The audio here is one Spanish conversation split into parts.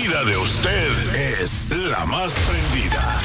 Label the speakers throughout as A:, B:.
A: vida de usted es la más prendida.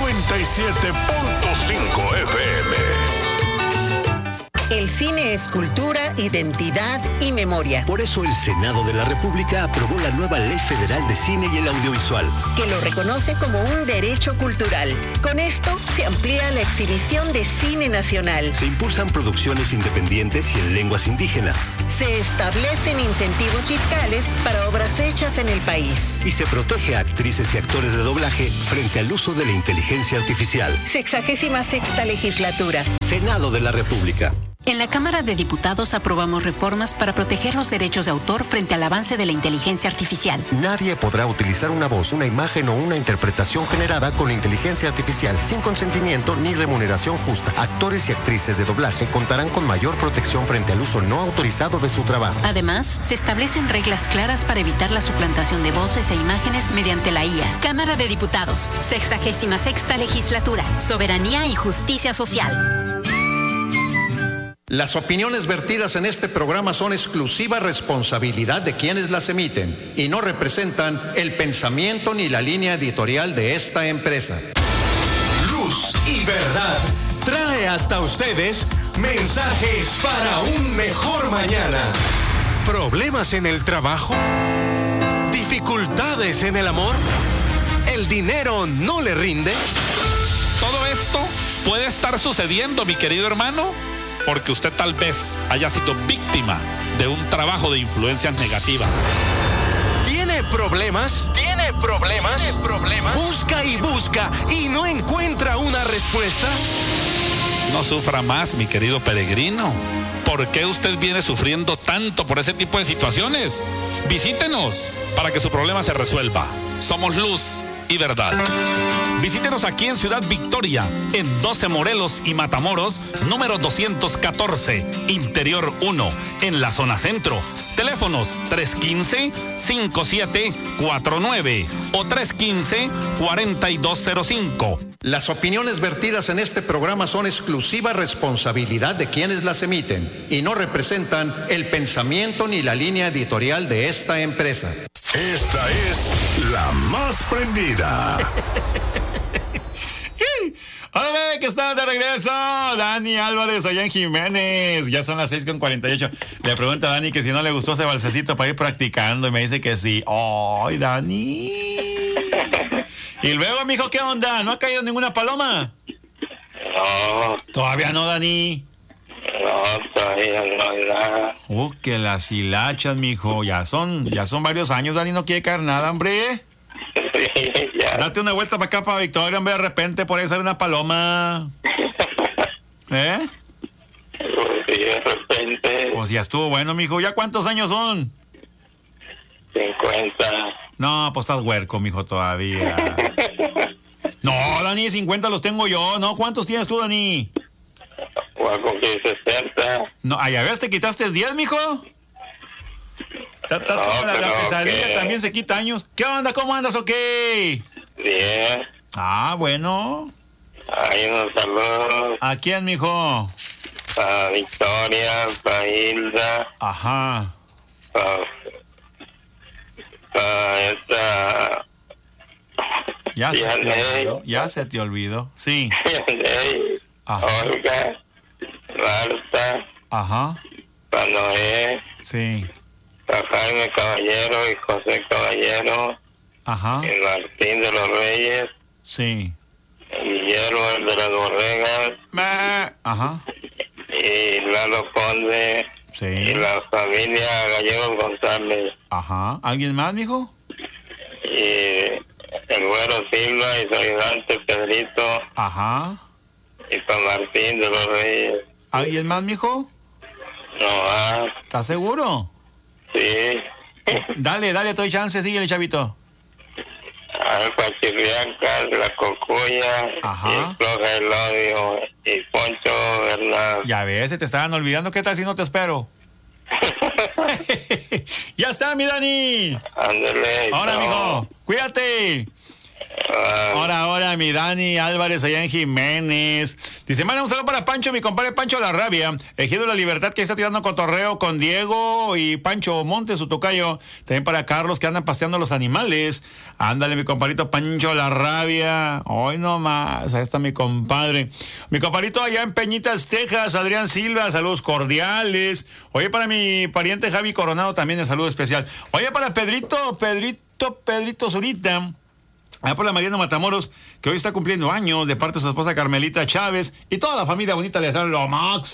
A: 97.5 FM.
B: El cine es cultura, identidad y memoria.
C: Por eso el Senado de la República aprobó la nueva Ley Federal de Cine y el Audiovisual,
B: que lo reconoce como un derecho cultural. Con esto se amplía la exhibición de cine nacional.
C: Se impulsan producciones independientes y en lenguas indígenas.
B: Se establecen incentivos fiscales para obras hechas en el país.
C: Y se protege a actrices y actores de doblaje frente al uso de la inteligencia artificial.
B: 66ª legislatura.
C: Senado de la República.
D: En la Cámara de Diputados aprobamos reformas para proteger los derechos de autor frente al avance de la inteligencia artificial.
E: Nadie podrá utilizar una voz, una imagen o una interpretación generada con inteligencia artificial sin consentimiento ni remuneración justa. Actores y actrices de doblaje contarán con mayor protección frente al uso no autorizado de su trabajo.
D: Además, se establecen reglas claras para evitar la suplantación de voces e imágenes mediante la IA. Cámara de Diputados, 66ª legislatura, soberanía y justicia social.
F: Las opiniones vertidas en este programa son exclusiva responsabilidad de quienes las emiten y no representan el pensamiento ni la línea editorial de esta empresa.
G: Luz y Verdad trae hasta ustedes mensajes para un mejor mañana. ¿Problemas en el trabajo? ¿Dificultades en el amor? ¿El dinero no le rinde?
H: Todo esto puede estar sucediendo, mi querido hermano, porque usted tal vez haya sido víctima de un trabajo de influencias negativas.
G: ¿Tiene problemas? ¿Tiene problemas? ¿Tiene problemas? Busca y busca y no encuentra una respuesta.
H: No sufra más, mi querido peregrino. ¿Por qué usted viene sufriendo tanto por ese tipo de situaciones? Visítenos para que su problema se resuelva. Somos Luz y Verdad. Visítenos aquí en Ciudad Victoria, en 12 Morelos y Matamoros, número 214, Interior 1, en la zona centro. Teléfonos 315-5749 o 315-4205.
F: Las opiniones vertidas en este programa son exclusiva responsabilidad de quienes las emiten y no representan el pensamiento ni la línea editorial de esta empresa.
A: Esta es la más prendida.
I: ¡Hola, que estamos de regreso! Dani Álvarez, allá en Jiménez. Ya son las 6:48. Le pregunto a Dani que si no le gustó ese balsecito para ir practicando y me dice que sí. ¡Ay, Dani! Y luego, mijo, ¿qué onda? ¿No ha caído ninguna paloma?
J: No.
I: ¿Todavía no, Dani?
J: No, todavía no.
I: Que las hilachas, mijo. Ya son varios años, Dani, no quiere caer nada, hombre.
J: Sí, ya.
I: Date una vuelta para acá, para Victoria, hombre, de repente por ahí sale una paloma. ¿Eh?
J: Sí, de repente.
I: Pues ya estuvo bueno, mijo. ¿Ya cuántos años son?
J: 50.
I: No, pues estás huerco, mijo, todavía. No, Dani, 50 los tengo yo, ¿no? ¿Cuántos tienes tú, Dani?
J: Voy a cumplir 60.
I: No, ya ves, te quitaste 10, mijo. Estás como la pesadilla, okay. También se quita años. ¿Qué onda? ¿Cómo andas o qué?
J: Bien.
I: Ah, bueno.
J: Hay unos saludos.
I: ¿A quién, mijo?
J: Para Victoria, para Hilda.
I: Ajá.
J: Para esta...
I: Ya se te olvidó. Sí.
J: Ajá. Olga, Marta.
I: Ajá.
J: Para Noé.
I: Sí.
J: Para Jaime Caballero y José Caballero.
I: Ajá.
J: Y Martín de los Reyes.
I: Sí.
J: Guillermo el de las Borregas.
I: Ajá.
J: Y Lalo Conde.
I: Sí.
J: Y la familia Gallegos González.
I: Ajá. ¿Alguien más, mijo?
J: Y el Güero Silva y su ayudante Pedrito.
I: Ajá.
J: Y para Martín de los Reyes.
I: ¿Alguien más, mijo?
J: No.
I: ¿Estás seguro?
J: Sí.
I: Dale, doy chance, síguele, chavito.
J: Alfa Chirriaca, la Cocuya.
I: Ajá.
J: Y Floja el Odio. Y Poncho Bernal.
I: Ya ves, se te estaban olvidando. ¿Qué tal si no te espero? Ya está, mi Dani.
J: Ándale.
I: Ahora, mijo, cuídate. Ahora, mi Dani Álvarez allá en Jiménez. Dice, manda un saludo para Pancho, mi compadre Pancho La Rabia, Ejido de la Libertad, que está tirando cotorreo con Diego y Pancho Montes, su tocayo. También para Carlos, que andan pasteando los animales. Ándale, mi compadrito Pancho La Rabia. Hoy nomás, ahí está mi compadre. Mi compadrito allá en Peñitas, Texas, Adrián Silva, saludos cordiales. Oye, para mi pariente Javi Coronado también el saludo especial. Oye, para Pedrito Zurita, allá por la Mariano Matamoros, que hoy está cumpliendo años, de parte de su esposa Carmelita Chávez, y toda la familia bonita le sale lo máximo.